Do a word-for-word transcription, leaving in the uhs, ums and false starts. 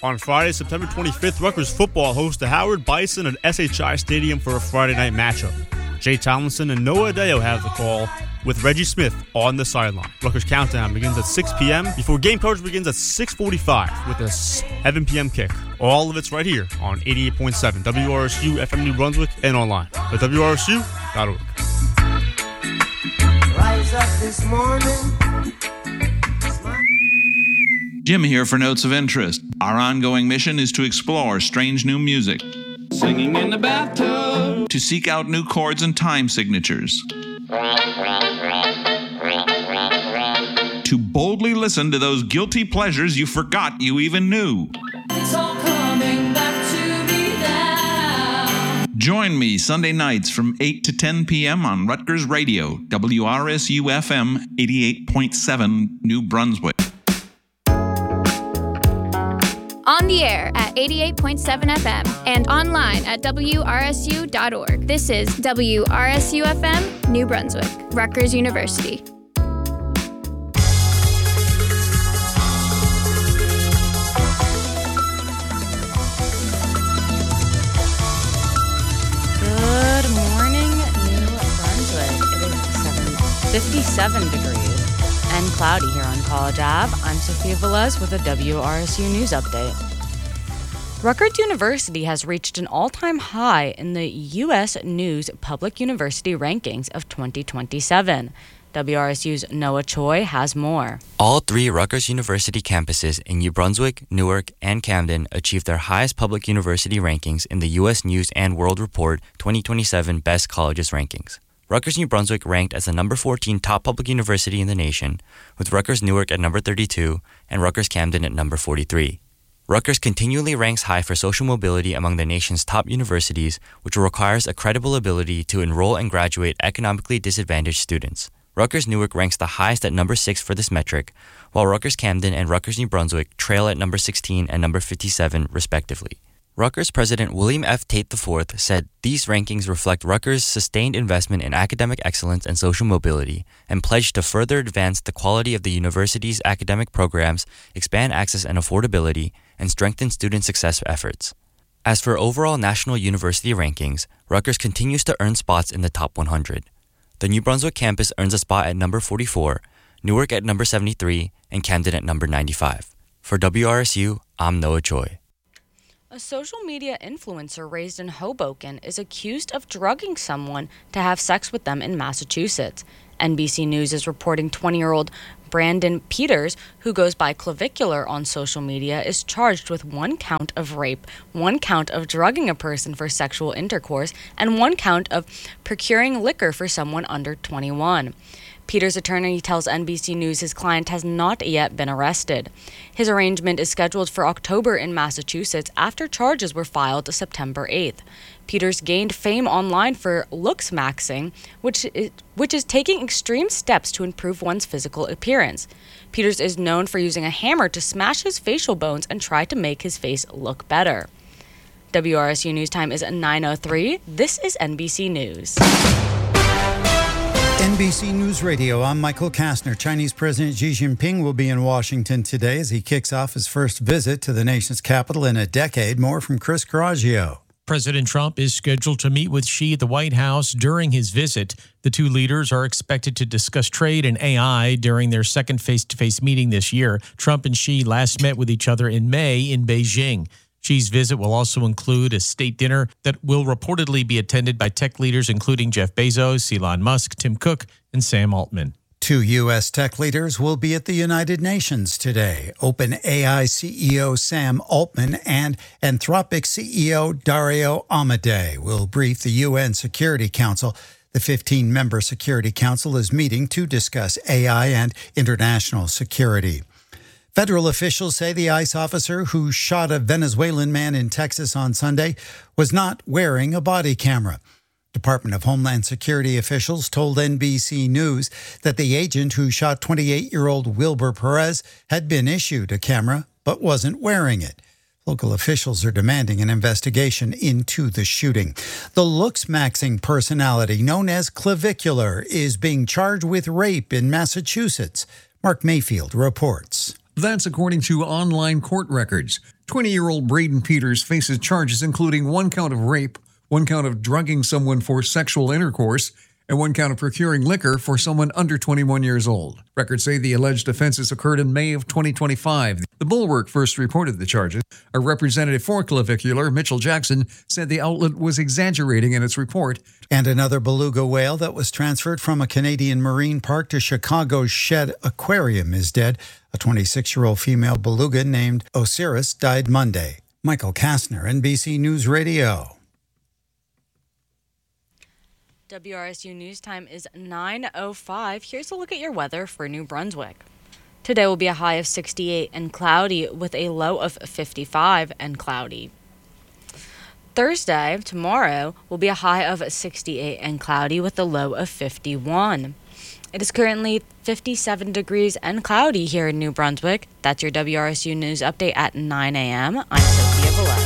On Friday, September twenty-fifth, Rutgers football hosts the Howard Bison at S H I Stadium for a Friday night matchup. Jay Tomlinson and Noah Adeo have the call, with Reggie Smith on the sideline. Rutgers Countdown begins at six p.m. before game coverage begins at six forty-five with a seven p.m. kick. All of it's right here on eighty-eight point seven W R S U F M New Brunswick and online at W R S U dot org. Rise up this morning. Jim here for Notes of Interest. Our ongoing mission is to explore strange new music, singing in the bathtub, to seek out new chords and time signatures, to boldly listen to those guilty pleasures you forgot you even knew. It's all coming back to me now. Join me Sunday nights from eight to ten p.m. on Rutgers Radio, W R S U F M eighty-eight point seven, New Brunswick. On the air at eighty-eight point seven F M and online at W R S U dot org. This is W R S U F M, New Brunswick, Rutgers University. Good morning, New Brunswick. It is seven fifty-seven degrees and cloudy here on College Ave. I'm Sophia Velez with a W R S U News Update. Rutgers University has reached an all-time high in the U S News Public University Rankings of twenty twenty-seven. W R S U's Noah Choi has more. All three Rutgers University campuses in New Brunswick, Newark, and Camden achieved their highest public university rankings in the U S News and World Report twenty twenty-seven Best Colleges rankings. Rutgers New Brunswick ranked as the number fourteen top public university in the nation, with Rutgers Newark at number thirty-two and Rutgers Camden at number forty-three. Rutgers continually ranks high for social mobility among the nation's top universities, which requires a credible ability to enroll and graduate economically disadvantaged students. Rutgers Newark ranks the highest at number six for this metric, while Rutgers Camden and Rutgers New Brunswick trail at number sixteen and number fifty-seven, respectively. Rutgers President William F. Tate the fourth said these rankings reflect Rutgers' sustained investment in academic excellence and social mobility, and pledged to further advance the quality of the university's academic programs, expand access and affordability, and strengthen student success efforts. As for overall national university rankings, Rutgers continues to earn spots in the top one hundred. The New Brunswick campus earns a spot at number forty-four, Newark at number seventy-three, and Camden at number ninety-five. For W R S U, I'm Noah Choi. A social media influencer raised in Hoboken is accused of drugging someone to have sex with them in Massachusetts. N B C News is reporting twenty-year-old Brandon Peters, who goes by Clavicular on social media, is charged with one count of rape, one count of drugging a person for sexual intercourse, and one count of procuring liquor for someone under twenty-one. Peters' attorney tells N B C News his client has not yet been arrested. His arraignment is scheduled for October in Massachusetts after charges were filed September eighth. Peters gained fame online for looks maxing, which is, which is taking extreme steps to improve one's physical appearance. Peters is known for using a hammer to smash his facial bones and try to make his face look better. W R S U News Time is nine oh three. This is N B C News. N B C News Radio, I'm Michael Kastner. Chinese President Xi Jinping will be in Washington today as he kicks off his first visit to the nation's capital in a decade. More from Chris Carraggio. President Trump is scheduled to meet with Xi at the White House during his visit. The two leaders are expected to discuss trade and A I during their second face-to-face meeting this year. Trump and Xi last met with each other in May in Beijing. Xi's visit will also include a state dinner that will reportedly be attended by tech leaders including Jeff Bezos, Elon Musk, Tim Cook, and Sam Altman. Two U S tech leaders will be at the United Nations today. OpenAI C E O Sam Altman and Anthropic C E O Dario Amodei will brief the U N Security Council. The fifteen-member Security Council is meeting to discuss A I and international security. Federal officials say the ICE officer who shot a Venezuelan man in Texas on Sunday was not wearing a body camera. Department of Homeland Security officials told N B C News that the agent who shot twenty-eight-year-old Wilber Perez had been issued a camera but wasn't wearing it. Local officials are demanding an investigation into the shooting. The looks-maxing personality known as Clavicular is being charged with rape in Massachusetts. Mark Mayfield reports. That's according to online court records. twenty-year-old Braden Peters faces charges including one count of rape, one count of drugging someone for sexual intercourse, and one count of procuring liquor for someone under twenty-one years old. Records say the alleged offenses occurred in May of twenty twenty-five. The Bulwark first reported the charges. A representative for Clavicular, Mitchell Jackson, said the outlet was exaggerating in its report. And another beluga whale that was transferred from a Canadian marine park to Chicago's Shed Aquarium is dead. A twenty-six-year-old female beluga named Osiris died Monday. Michael Kastner, N B C News Radio. W R S U News Time is nine oh five. Here's a look at your weather for New Brunswick. Today will be a high of sixty-eight and cloudy with a low of fifty-five and cloudy. Thursday, tomorrow, will be a high of sixty-eight and cloudy with a low of fifty-one. It is currently fifty-seven degrees and cloudy here in New Brunswick. That's your W R S U News Update at nine a.m. I'm Sophia Velez.